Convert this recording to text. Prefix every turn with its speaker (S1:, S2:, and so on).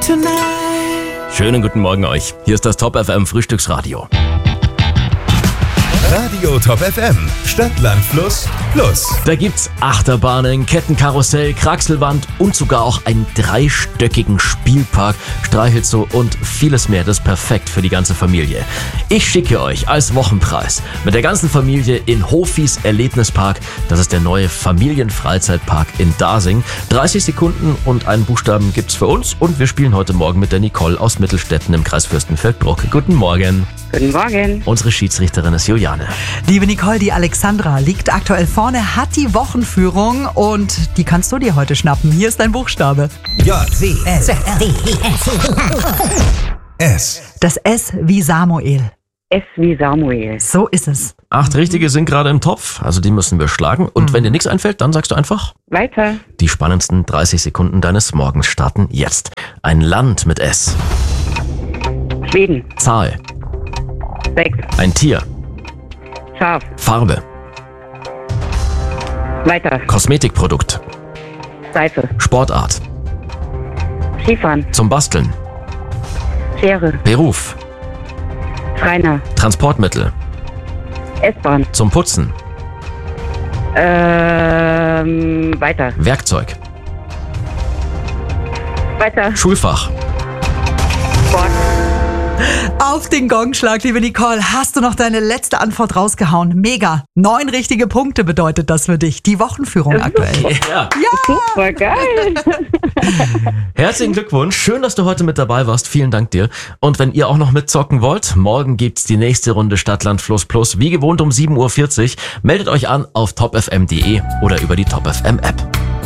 S1: Schönen guten Morgen euch. Hier ist das Top FM Frühstücksradio.
S2: Radio Top FM, Stadt, Land, Fluss, Plus.
S1: Da gibt's Achterbahnen, Kettenkarussell, Kraxelwand und sogar auch einen 3-stöckigen Spielpark, Streichelzoo und vieles mehr. Das ist perfekt für die ganze Familie. Ich schicke euch als Wochenpreis mit der ganzen Familie in Hofis Erlebnispark. Das ist der neue Familienfreizeitpark in Dasing. 30 Sekunden und einen Buchstaben gibt's für uns und wir spielen heute Morgen mit der Nicole aus Mittelstetten im Kreis Fürstenfeldbruck. Guten Morgen.
S3: Guten Morgen.
S1: Unsere Schiedsrichterin ist Juliane.
S4: Liebe Nicole, die Alexandra liegt aktuell vorne, hat die Wochenführung und die kannst du dir heute schnappen. Hier ist dein Buchstabe.
S2: S.
S4: Das S wie Samuel.
S3: S wie Samuel.
S4: So ist es.
S1: 8 Richtige sind gerade im Topf, also die müssen wir schlagen. Und wenn dir nichts einfällt, dann sagst du einfach.
S3: Weiter.
S1: Die spannendsten 30 Sekunden deines Morgens starten jetzt. Ein Land mit S.
S3: Schweden.
S1: Zahl.
S3: 6.
S1: Ein Tier.
S3: Schaf.
S1: Farbe.
S3: Weiter.
S1: Kosmetikprodukt.
S3: Seife.
S1: Sportart.
S3: Skifahren.
S1: Zum Basteln.
S3: Schere.
S1: Beruf.
S3: Schreiner.
S1: Transportmittel.
S3: S-Bahn.
S1: Zum Putzen.
S3: Weiter.
S1: Werkzeug.
S3: Weiter.
S1: Schulfach.
S3: Sport.
S4: Auf den Gongschlag, liebe Nicole, hast du noch deine letzte Antwort rausgehauen. Mega. 9 richtige Punkte bedeutet das für dich. Die Wochenführung aktuell.
S1: Ja.
S3: Super geil.
S1: Herzlichen Glückwunsch. Schön, dass du heute mit dabei warst. Vielen Dank dir. Und wenn ihr auch noch mitzocken wollt, morgen gibt's die nächste Runde Stadt, Land, Fluss, Plus. Wie gewohnt um 7.40 Uhr. Meldet euch an auf topfm.de oder über die Top FM App.